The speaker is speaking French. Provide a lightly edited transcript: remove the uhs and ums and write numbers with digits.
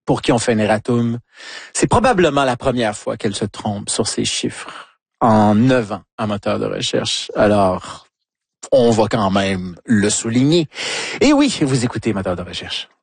pour qui on fait un erratum. C'est probablement la première fois qu'elle se trompe sur ces chiffres en 9 ans en moteur de recherche. Alors, on va quand même le souligner. Et oui, vous écoutez Moteur de recherche.